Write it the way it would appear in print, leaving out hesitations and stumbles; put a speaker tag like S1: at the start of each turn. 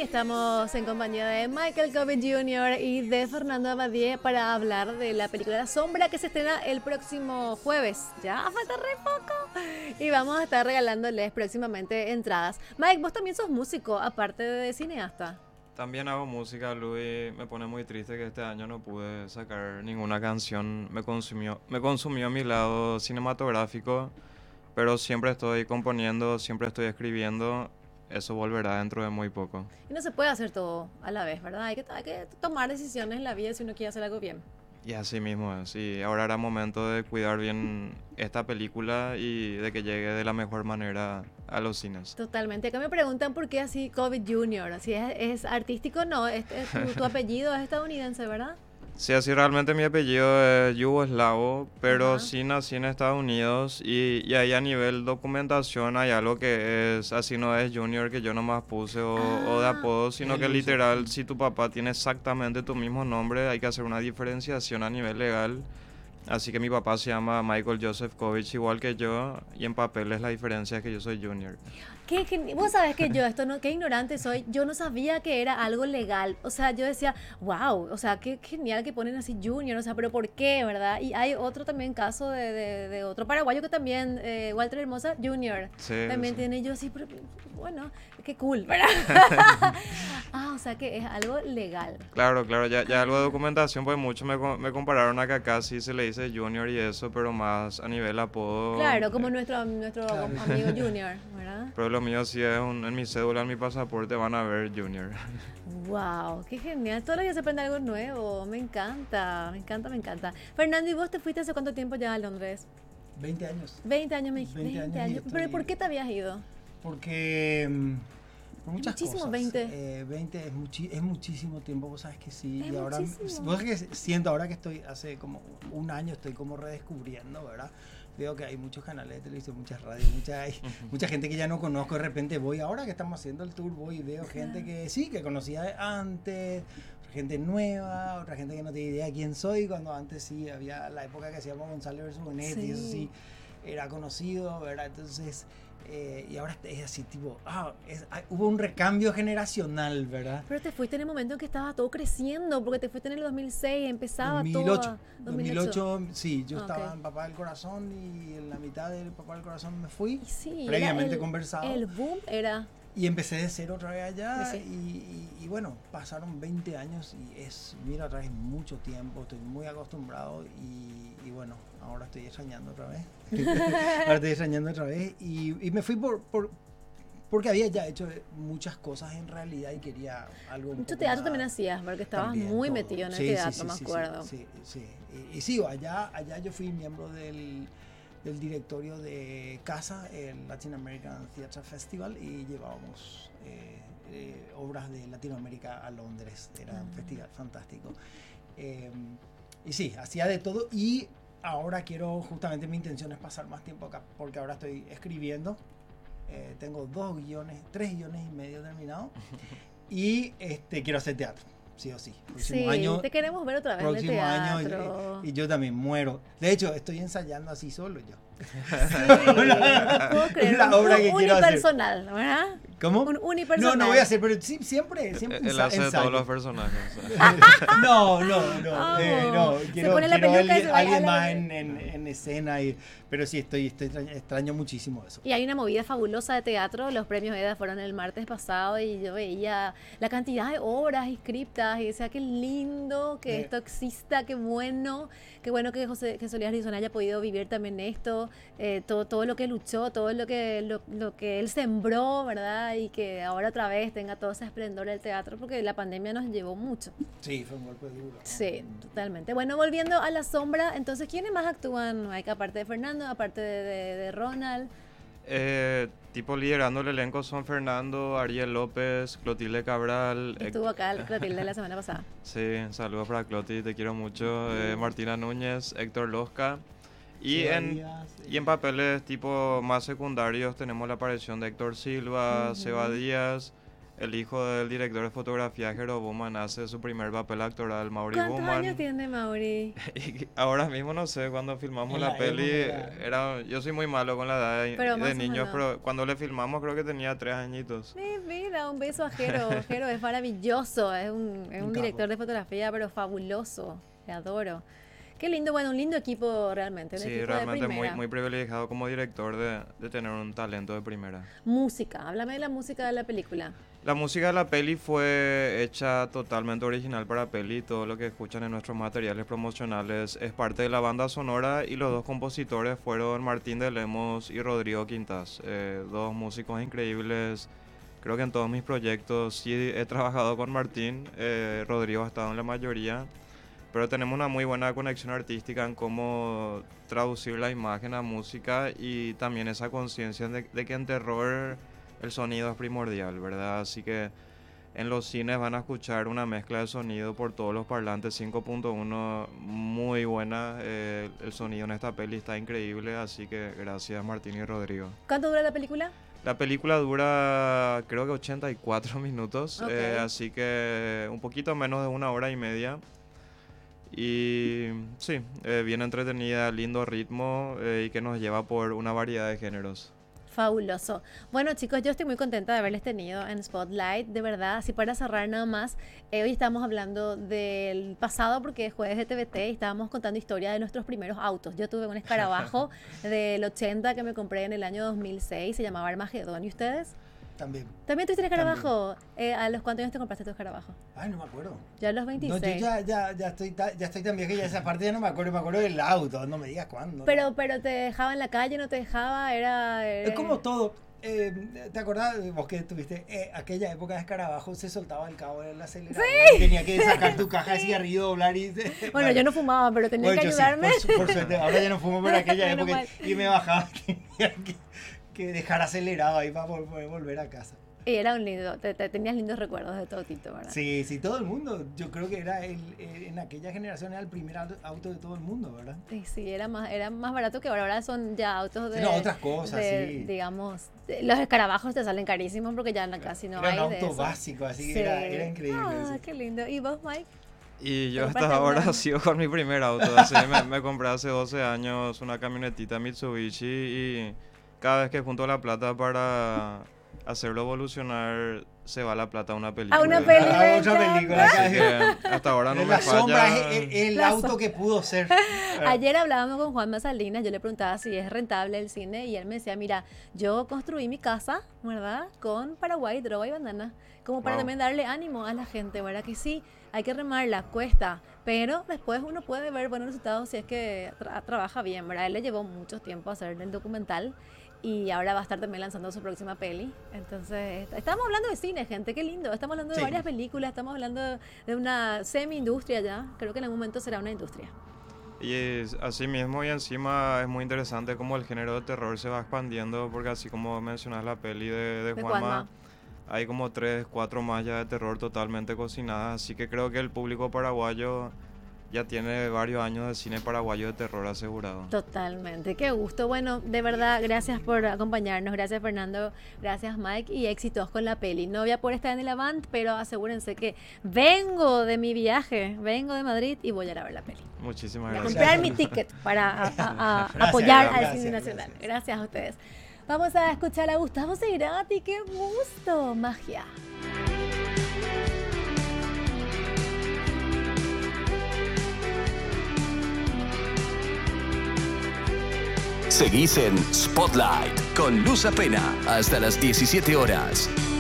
S1: estamos en compañía de Michael Cobbett Jr. y de Fernando Abadie para hablar de la película La Sombra que se estrena el próximo jueves. Ya falta re poco. Y vamos a estar regalándoles próximamente entradas. Mike, vos también sos músico, aparte de cineasta.
S2: También hago música, Luis. Me pone muy triste que este año no pude sacar ninguna canción. Me consumió mi lado cinematográfico, pero siempre estoy componiendo, siempre estoy escribiendo. Eso volverá dentro de muy poco.
S1: Y no se puede hacer todo a la vez, ¿verdad? Hay que tomar decisiones en la vida si uno quiere hacer algo bien.
S2: Y así mismo es. Y ahora era momento de cuidar bien esta película y de que llegue de la mejor manera a los cines.
S1: Totalmente. Acá me preguntan por qué así Cobbett Jr. Si es artístico, no. Tu apellido es estadounidense, ¿verdad?
S2: Sí, así realmente mi apellido es yugoslavo, pero
S1: Ajá.
S2: sí nací en Estados Unidos y ahí a nivel documentación hay algo que es, así no es Junior que yo nomás puse o de
S1: Ah,
S2: apodo, sino
S3: Él
S2: que
S3: lo hizo.
S2: literal si tu papá tiene exactamente tu mismo nombre hay que hacer una diferenciación a nivel legal. Así que mi papá se llama Michael Joseph Kovich igual que yo y en papeles la diferencia es que yo soy Junior.
S1: vos sabés que yo, esto no, qué ignorante soy, yo no sabía que era algo legal, o sea, yo decía, wow, o sea, qué genial que ponen así Junior, o sea, pero ¿por qué, verdad? Y hay otro también caso de otro paraguayo que también, Walter Hermosa Junior,
S2: Sí,
S1: también
S2: sí.
S1: tiene yo así, pero, bueno, qué cool, ¿verdad? O sea que es algo legal.
S2: Claro, claro, ya algo de
S1: Ah,
S2: documentación, pues muchos me compararon a que acá sí se le dice Junior y eso, pero más a nivel apodo.
S1: claro, como nuestro
S3: Claro.
S1: amigo Junior, ¿verdad?
S2: Pero lo mío sí es en mi cédula, en mi pasaporte van a ver Junior.
S1: Wow, qué genial. Todos los días se aprende algo nuevo. Me encanta, me encanta, me encanta. Fernando, ¿y vos te fuiste hace cuánto tiempo ya a Londres?
S3: 20 años.
S1: 20 años me dijiste.
S3: 20
S1: 20
S3: años y
S1: años. ¿Pero por
S3: estoy...
S1: qué te habías ido?
S3: Porque... por muchas
S1: Muchísimo,
S3: cosas.
S1: 20.
S3: 20 es muchísimo tiempo, vos sabes que sí.
S1: Es
S3: Y ahora,
S1: muchísimo.
S3: vos sabés que siento ahora que estoy, hace como un año estoy como redescubriendo, ¿verdad? Veo que hay muchos canales de televisión, muchas radios, mucha gente que ya no conozco. De repente voy, ahora que estamos haciendo el tour, voy y veo gente que sí, que conocía de antes, otra gente nueva, otra gente que no tiene idea quién soy, cuando antes sí había la época que hacíamos González versus Bonet y eso sí
S1: Sí.
S3: era conocido, ¿verdad? Entonces, y ahora es así, tipo, hubo un recambio generacional, ¿verdad?
S1: Pero te fuiste en el momento en que estaba todo creciendo, porque te fuiste en el 2006, empezaba
S3: 2008.
S1: todo. 2008.
S3: 2008, sí, yo estaba
S1: Ok.
S3: en Papá del Corazón y en la mitad del Papá del Corazón me fui,
S1: Y sí, era
S3: previamente conversado,
S1: el boom era.
S3: y empecé de cero otra vez allá
S1: Sí.
S3: y bueno, pasaron 20 años y mira, otra vez mucho tiempo, estoy muy acostumbrado y bueno, ahora estoy extrañando otra vez. Ahora estoy extrañando otra vez y me fui porque había ya hecho muchas cosas en realidad y quería algo un
S1: Mucho
S3: poco
S1: teatro
S3: más.
S1: también hacías, porque estabas
S3: También
S1: muy
S3: todo.
S1: metido en el
S3: Sí,
S1: teatro,
S3: sí, sí,
S1: me
S3: sí,
S1: acuerdo.
S3: sí, sí, sí. Y sí, allá yo fui miembro del directorio de CASA, el Latin American Theatre Festival, y llevábamos obras de Latinoamérica a Londres. Era un festival fantástico. Y sí, hacía de todo y ahora justamente mi intención es pasar más tiempo acá, porque ahora estoy escribiendo. Tengo 3 guiones y medio terminados y quiero hacer teatro, sí o sí. Próximo
S1: Sí,
S3: año,
S1: te queremos ver otra vez en el
S3: próximo año
S1: teatro.
S3: y yo también muero. De hecho, estoy ensayando así solo yo.
S1: Sí, no puedo creer.
S3: La obra que
S1: Un
S3: quiero hacer.
S1: unipersonal, ¿verdad?
S3: ¿Cómo?
S1: Un
S3: No,
S1: unipersonal.
S3: no voy a hacer, pero sí, siempre
S2: Él hace de todos
S3: ensayo.
S2: los personajes.
S3: No,
S1: Amo. Se
S3: quiero
S1: pone la peluca y se va
S3: alguien
S1: a
S3: más
S1: la-
S3: en escena, pero sí, extraño muchísimo eso.
S1: Y hay una movida fabulosa de teatro. Los premios EDA fueron el martes pasado y yo veía la cantidad de obras inscriptas y decía, qué lindo que esto exista, qué bueno que que Solís Arizón haya podido vivir también esto, todo lo que luchó, todo lo que él sembró, ¿verdad? Y que ahora otra vez tenga todo ese esplendor del teatro, porque la pandemia nos llevó mucho.
S3: Sí, fue un golpe duro, ¿no?
S1: Sí, totalmente. Bueno, volviendo a La Sombra, entonces, ¿quiénes más actúan, Mike, aparte de Fernando, aparte de Ronald?
S2: Tipo liderando el elenco son Fernando, Ariel López, Clotilde Cabral.
S1: Estuvo acá el Clotilde la semana pasada.
S2: Sí, saludos para Cloti, te quiero mucho. Martina Núñez, Héctor Losca. Y
S3: Seba
S2: en,
S3: Díaz,
S2: y en papeles tipo más secundarios tenemos la aparición de Héctor Silva, Seba
S1: Ujú.
S2: Díaz. El hijo del director de fotografía, Jero Bowman, hace su primer papel actoral, Mauri
S1: ¿Cuántos
S2: Bowman.
S1: años tiene Mauri?
S2: Y ahora mismo no sé, cuando filmamos
S3: En
S2: la
S3: la
S2: peli,
S3: época.
S2: yo soy muy malo con la edad
S1: Pero más
S2: de
S1: o
S2: niños,
S1: menos.
S2: pero cuando le filmamos creo que tenía 3 añitos.
S1: Mira, un beso a Jero. Jero es maravilloso, es un
S3: capo.
S1: director de fotografía, pero fabuloso. Le adoro. Qué lindo, bueno, un lindo equipo realmente. Un
S2: Sí,
S1: equipo
S2: realmente
S1: de
S2: muy,
S1: primera.
S2: muy privilegiado como director de tener un talento de primera.
S1: Música, háblame de la música de la película.
S2: La música de la peli fue hecha totalmente original para peli. Todo lo que escuchan en nuestros materiales promocionales es parte de la banda sonora y los dos compositores fueron Martín de Lemos y Rodrigo Quintas. Dos músicos increíbles. Creo que en todos mis proyectos sí he trabajado con Martín. Rodrigo ha estado en la mayoría. Pero tenemos una muy buena conexión artística en cómo traducir la imagen a música y también esa conciencia de que en terror el sonido es primordial, ¿verdad? Así que en los cines van a escuchar una mezcla de sonido por todos los parlantes 5.1 muy buena. El sonido en esta peli está increíble, así que gracias Martín y Rodrigo.
S1: ¿Cuánto dura la película?
S2: La película dura creo que 84 minutos,
S1: Ok.
S2: así que un poquito menos de 1 hora y media. Y sí, bien entretenida, lindo ritmo y que nos lleva por una variedad de géneros.
S1: Fabuloso. Bueno, chicos, yo estoy muy contenta de haberles tenido en Spotlight, de verdad. Así para cerrar nada más, hoy estamos hablando del pasado porque es jueves de TVT y estábamos contando historia de nuestros primeros autos. Yo tuve un escarabajo del 80 que me compré en el año 2006, se llamaba Armagedón. ¿Y ustedes?
S3: También.
S1: ¿También tuviste el escarabajo? ¿A los cuántos años te compraste tu escarabajo?
S3: Ay, no me acuerdo.
S1: Yo a los
S3: No,
S1: 26.
S3: yo ya estoy tan viejo que ya esa parte ya no me acuerdo del auto, no me digas cuándo.
S1: Pero te dejaba en la calle, no te dejaba, era...
S3: Es como todo. ¿Te acordás vos que tuviste aquella época de escarabajo? Se soltaba el cabo del acelerador. Y tenía que sacar tu caja de cigarrillo, doblar y...
S1: Bueno, yo no fumaba, pero tenía
S3: Bueno,
S1: que
S3: yo sí,
S1: ayudarme.
S3: por suerte, ahora ya no fumo por aquella
S1: Menos
S3: época
S1: mal.
S3: y me bajaba, tenía que dejar acelerado ahí para poder volver a casa.
S1: Y era un lindo, tenías lindos recuerdos de todo Tito, ¿verdad?
S3: Sí, todo el mundo. Yo creo que era en aquella generación era el primer auto de todo el mundo, ¿verdad?
S1: Sí, era más barato que ahora. Ahora son ya autos de...
S3: No, otras cosas, sí.
S1: Digamos, los escarabajos te salen carísimos porque ya casi no
S3: Era
S1: hay
S3: un
S1: de
S3: auto
S1: eso.
S3: básico, así
S1: Sí.
S3: que era increíble.
S1: Ah,
S3: Sí.
S1: qué lindo. ¿Y vos, Mike?
S2: Y yo
S1: ¿Te
S2: hasta
S1: compraste
S2: ahora
S1: alguna?
S2: sigo con mi primer auto. Así me compré hace 12 años una camionetita Mitsubishi y cada vez que junto la plata para hacerlo evolucionar se va la plata a una película.
S1: A una peli.
S3: Ah, otra
S1: Me
S3: película.
S2: Así que hasta ahora no
S3: Es
S2: me
S3: la sombra,
S2: falla.
S3: es el
S1: La
S3: auto que pudo ser.
S1: Ayer hablábamos con Juan Salinas, yo le preguntaba si es rentable el cine y él me decía, mira, yo construí mi casa, ¿verdad? Con Paraguay, droga y banana, como para
S2: Wow.
S1: también darle ánimo a la gente, ¿verdad? Que sí, hay que remarla, cuesta, pero después uno puede ver buenos resultados si es que trabaja bien, ¿verdad? Él le llevó mucho tiempo hacer el documental y ahora va a estar también lanzando su próxima peli. Entonces, estamos hablando de cine, gente, qué lindo. Estamos hablando de
S3: Sí.
S1: varias películas, estamos hablando de una semi-industria ya. Creo que en algún momento será una industria.
S2: Y así mismo y encima es muy interesante cómo el género de terror se va expandiendo porque así como mencionas la peli de
S1: De
S2: Juanma,
S1: Juanma.
S2: hay como 3, 4 más ya de terror totalmente cocinadas, así que creo que el público paraguayo ya tiene varios años de cine paraguayo de terror asegurado.
S1: Totalmente, qué gusto. Bueno, de verdad, gracias por acompañarnos, gracias Fernando, gracias Mike y éxitos con la peli. No voy a poder estar en el Avant, pero asegúrense que vengo de mi viaje, vengo de Madrid y voy a ir a ver la peli.
S2: Muchísimas
S1: Voy a
S2: gracias.
S1: comprar mi ticket para
S3: Gracias,
S1: apoyar al
S3: gracias,
S1: cine
S3: gracias.
S1: nacional. Gracias a ustedes. Vamos a escuchar a Gustavo Cerati, qué gusto, magia.
S4: Seguís en Spotlight con Luz Apena hasta las 17 horas.